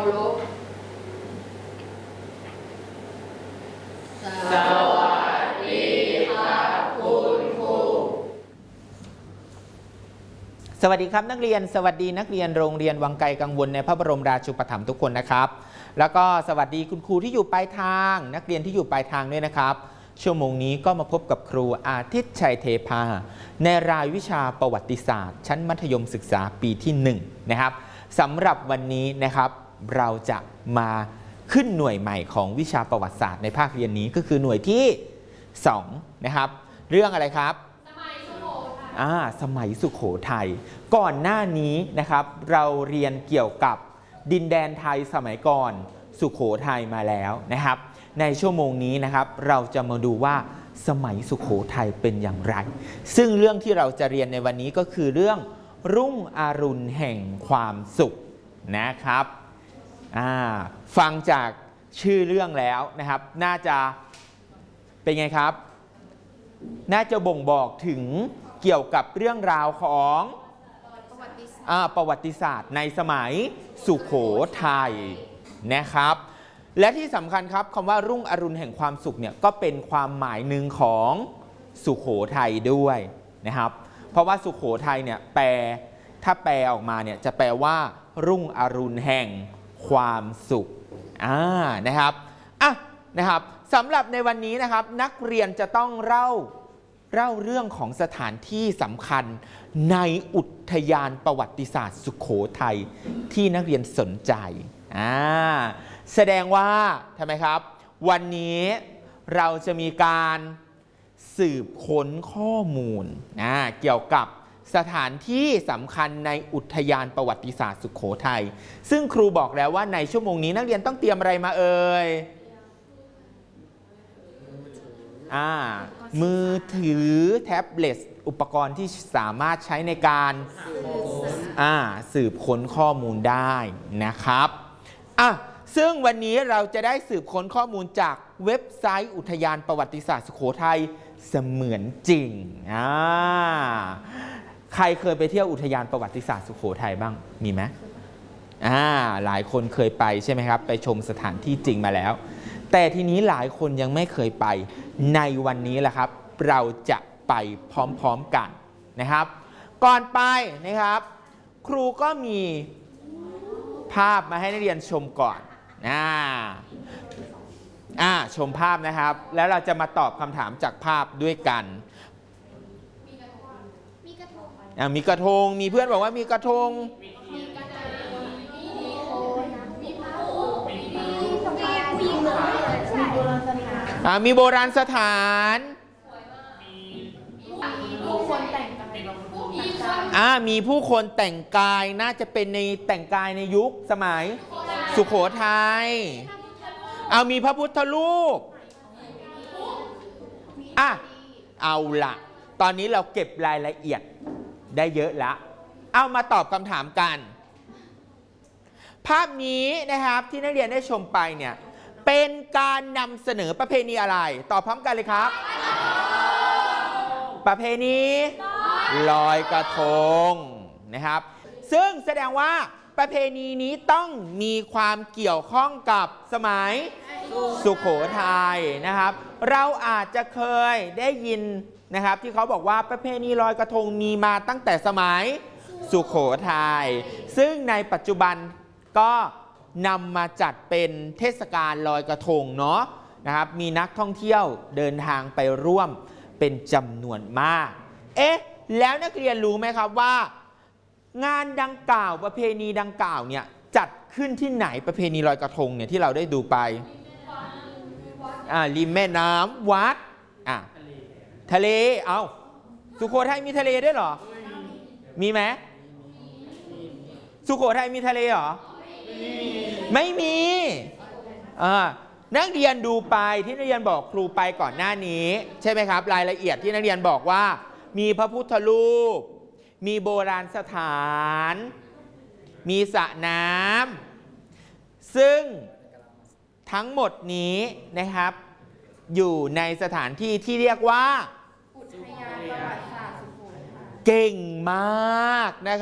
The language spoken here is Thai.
ารพสวัสดีครับคุณครูสวัสดีครับนักเรียนสวัสดีนักเรียนโรงเรียนวังไกลกังวลในพระบรมราชูปถัมภ์ทุกคนนะครับแล้วก็สวัสดีคุณครูที่อยู่ปลายทางนักเรียนที่อยู่ปลายทางด้วยนะครับชั่วโมงนี้ก็มาพบกับครูอาทิตย์ชัยเทพาในรายวิชาประวัติศาสตร์ชั้นมัธยมศึกษาปีที่1นะครับสำหรับวันนี้นะครับเราจะมาขึ้นหน่วยใหม่ของวิชาประวัติศาสตร์ในภาคเรียนนี้ก็คือหน่วยที่2นะครับเรื่องอะไรครับสมัยสุโขทัยก่อนหน้านี้นะครับเราเรียนเกี่ยวกับดินแดนไทยสมัยก่อนสุโขทัยมาแล้วนะครับในชั่วโมงนี้นะครับเราจะมาดูว่าสมัยสุโขทัยเป็นอย่างไรซึ่งเรื่องที่เราจะเรียนในวันนี้ก็คือเรื่องรุ่งอรุณแห่งความสุขนะครับฟังจากชื่อเรื่องแล้วนะครับน่าจะเป็นไงครับน่าจะบ่งบอกถึงเกี่ยวกับเรื่องราวของประวัติศาสตร์ในสมัยสุโขทัยนะครับและที่สำคัญครับคำว่ารุ่งอรุณแห่งความสุขเนี่ยก็เป็นความหมายหนึ่งของสุโขทัยด้วยนะครับเพราะว่าสุโขทัยเนี่ยถ้าแปลออกมาเนี่ยจะแปลว่ารุ่งอรุณแห่งความสุขนะครับสำหรับในวันนี้นะครับนักเรียนจะต้องเล่าเรื่องของสถานที่สำคัญในอุทยานประวัติศาสตร์สุโขทัยที่นักเรียนสนใจแสดงว่าทำไมครับวันนี้เราจะมีการสืบค้นข้อมูลเกี่ยวกับสถานที่สำคัญในอุทยานประวัติศาสตร์สุโขทัยซึ่งครูบอกแล้วว่าในชั่วโมงนี้นักเรียนต้องเตรียมอะไรมาเอ่ยมือถือแท็บเล็ตอุปกรณ์ที่สามารถใช้ในการสืบค้นข้อมูลได้นะครับซึ่งวันนี้เราจะได้สืบค้นข้อมูลจากเว็บไซต์อุทยานประวัติศาสตร์สุโขทัยเสมือนจริงใครเคยไปเที่ยวอุทยานประวัติศาสตร์สุโขทัยบ้างมีไหมหลายคนเคยไปใช่ไหมครับไปชมสถานที่จริงมาแล้วแต่ทีนี้หลายคนยังไม่เคยไปในวันนี้แหละครับเราจะไปพร้อมๆกันนะครับก่อนไปนะครับครูก็มีภาพมาให้นักเรียนชมก่อนชมภาพนะครับแล้วเราจะมาตอบคำถามจากภาพด้วยกันมีกระทงมีเพื่อนบอกว่ามีกระทงมีโบราณสถานมีผู้คนแต่งกายน่าจะเป็นในแต่งกายในยุคสมัยสุโขทัยมีพระพุทธรูปเอาละตอนนี้เราเก็บรายละเอียดได้เยอะแล้วเอามาตอบคำถามกันภาพนี้นะครับที่นักเรียนได้ชมไปเนี่ยเป็นการนำเสนอประเพณีอะไรตอบพร้อมกันเลยครับประเพณีลอยกระทงนะครับซึ่งแสดงว่าประเพณีนี้ต้องมีความเกี่ยวข้องกับสมัยสุโขทัยนะครับเราอาจจะเคยได้ยินนะครับที่เขาบอกว่าประเพณีลอยกระทงมีมาตั้งแต่สมัยสุโขทัยซึ่งในปัจจุบันก็นำมาจัดเป็นเทศกาลลอยกระทงเนาะนะครับมีนักท่องเที่ยวเดินทางไปร่วมเป็นจำนวนมากแล้วนักเรียนรู้ไหมครับว่างานดังกล่าวประเพณีดังกล่าวเนี่ยจัดขึ้นที่ไหนประเพณีลอยกระทงเนี่ยที่เราได้ดูไปริมแม่น้ำวัดทะเลสุโขทัยมีทะเลด้วยเหรอมีไหมสุโขทัยมีทะเลเหรอไม่มีนักเรียนดูไปที่นักเรียนบอกครูไปก่อนหน้านี้ใช่ไหมครับรายละเอียดที่นักเรียนบอกว่ามีพระพุทธรูปมีโบราณสถานมีสระน้ำซึ่งทั้งหมดนี้นะครับอยู่ในสถานที่ที่เรียกว่าอุทยานประวัติศาสตร์สุโขทัยเก่งมากนะครับ